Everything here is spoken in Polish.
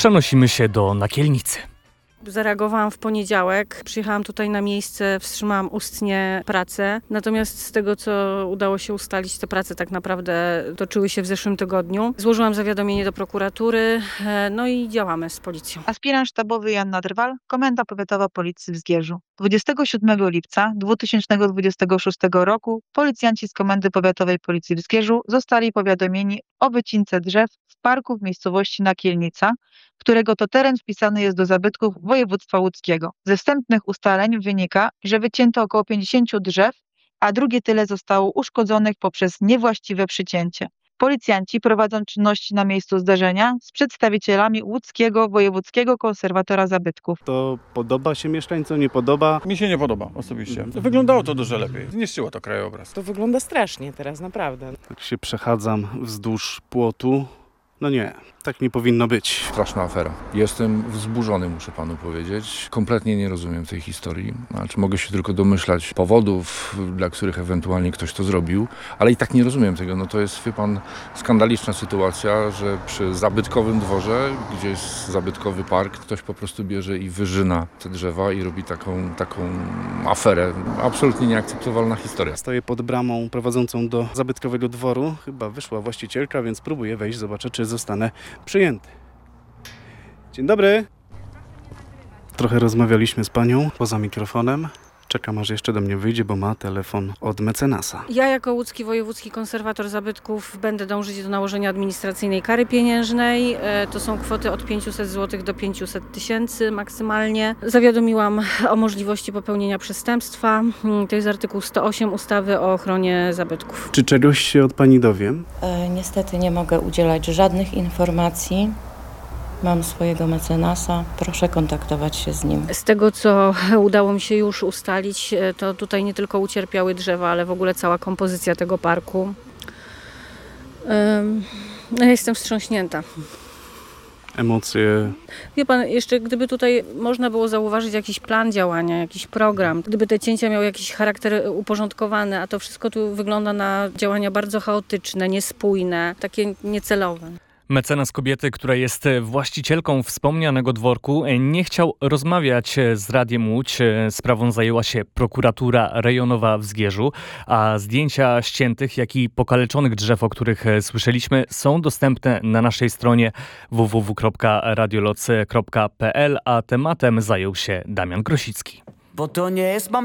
przenosimy się do Nakielnicy. Zareagowałam w poniedziałek, przyjechałam tutaj na miejsce, wstrzymałam ustnie pracę. Natomiast z tego, co udało się ustalić, te prace tak naprawdę toczyły się w zeszłym tygodniu. Złożyłam zawiadomienie do prokuratury, no i działamy z policją. Aspirant sztabowy Joanna Drwal, Komenda Powiatowa Policji w Zgierzu. 27 lipca 2026 roku policjanci z Komendy Powiatowej Policji w Zgierzu zostali powiadomieni o wycince drzew w parku w miejscowości Nakielnica, którego to teren wpisany jest do zabytków województwa łódzkiego. Ze wstępnych ustaleń wynika, że wycięto około 50 drzew, a drugie tyle zostało uszkodzonych poprzez niewłaściwe przycięcie. Policjanci prowadzą czynności na miejscu zdarzenia z przedstawicielami łódzkiego wojewódzkiego konserwatora zabytków. To podoba się mieszkańcom, nie podoba? Mi się nie podoba osobiście. Wyglądało to dużo lepiej. Zniszczyło to krajobraz. To wygląda strasznie teraz, naprawdę. Tak się przechadzam wzdłuż płotu. No nie, tak nie powinno być. Straszna afera. Jestem wzburzony, muszę panu powiedzieć. Kompletnie nie rozumiem tej historii. Znaczy, mogę się tylko domyślać powodów, dla których ewentualnie ktoś to zrobił, ale i tak nie rozumiem tego. No to jest, wie pan, skandaliczna sytuacja, że przy zabytkowym dworze, gdzie jest zabytkowy park, ktoś po prostu bierze i wyżyna te drzewa i robi taką aferę. Absolutnie nieakceptowalna historia. Stoję pod bramą prowadzącą do zabytkowego dworu. Chyba wyszła właścicielka, więc próbuję wejść, zobaczę, czy zostanę przyjęty. Dzień dobry. Trochę rozmawialiśmy z panią poza mikrofonem. Czekam, aż jeszcze do mnie wyjdzie, bo ma telefon od mecenasa. Ja jako łódzki wojewódzki konserwator zabytków będę dążyć do nałożenia administracyjnej kary pieniężnej. To są kwoty od 500 zł do 500 tysięcy maksymalnie. Zawiadomiłam o możliwości popełnienia przestępstwa. To jest artykuł 108 ustawy o ochronie zabytków. Czy czegoś się od pani dowiem? Niestety nie mogę udzielać żadnych informacji. Mam swojego mecenasa, proszę kontaktować się z nim. Z tego, co udało mi się już ustalić, to tutaj nie tylko ucierpiały drzewa, ale w ogóle cała kompozycja tego parku. Ja jestem wstrząśnięta. Emocje. Wie pan, jeszcze gdyby tutaj można było zauważyć jakiś plan działania, jakiś program, gdyby te cięcia miały jakiś charakter uporządkowany, a to wszystko tu wygląda na działania bardzo chaotyczne, niespójne, takie niecelowe. Mecenas kobiety, która jest właścicielką wspomnianego dworku, nie chciał rozmawiać z Radiem Łódź. Sprawą zajęła się prokuratura rejonowa w Zgierzu, a zdjęcia ściętych, jak i pokaleczonych drzew, o których słyszeliśmy, są dostępne na naszej stronie www.radioloc.pl, a tematem zajął się Damian Grosicki. Bo to nie jest